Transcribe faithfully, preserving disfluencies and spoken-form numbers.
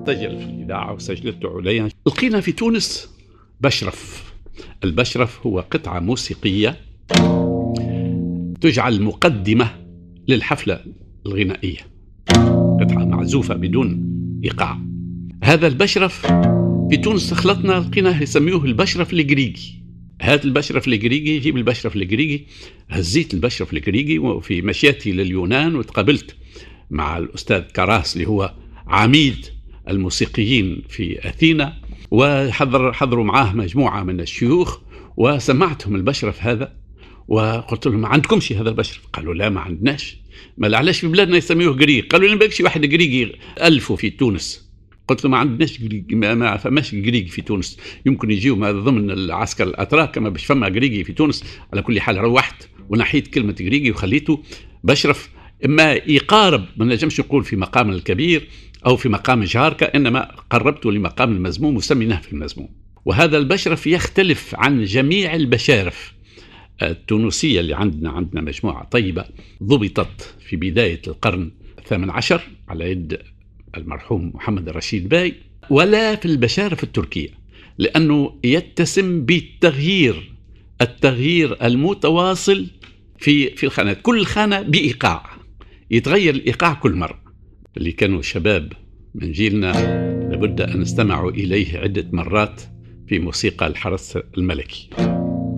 ارتجل في الإذاعة وسجلته عليها. لقينا في تونس بشرف. البشرف هو قطعة موسيقية تجعل مقدمة للحفلة الغنائية، قطعة معزوفة بدون إيقاع. هذا البشرف في تونس خلطنا لقينا يسميوه البشرف الجريجي. هذا البشرف الجريجي يجيب البشرف الجريجي، هزيت البشرف الجريجي وفي مشيتي لليونان وتقابلت مع الأستاذ كراس اللي هو عميد الموسيقيين في أثينا، وحضر حضروا معاه مجموعة من الشيوخ وسمعتهم البشرف هذا وقلت لهم ما عندكمش هذا البشرف؟ قالوا لا ما عندناش. ما علاش في بلادنا يسميوه جريج؟ قالوا لي ما بكش واحد جريجي ألفه في تونس. قلت له ما عندناش جريج، ما, ما فماش جريج في تونس، يمكن يجيوا ضمن العسكر الأتراك ما باش فما جريجي في تونس. على كل حال روحت ونحيت كلمة جريجي وخليته بشرف، إما يقارب ما نجمش نقول في مقام الكبير أو في مقام جاركة، إنما قربته لمقام المزموم وسميناه في المزموم. وهذا البشرف يختلف عن جميع البشارف التونسية اللي عندنا. عندنا مجموعة طيبة ضبطت في بداية القرن الثامن عشر على يد المرحوم محمد الرشيد باي، ولا في البشارف التركية، لأنه يتسم بالتغيير، التغيير المتواصل في في الخانات، كل خانة بإيقاع، يتغير الإيقاع كل مرة. اللي كانوا شباب من جيلنا لابد أن نستمعوا إليه عدة مرات في موسيقى الحرس الملكي.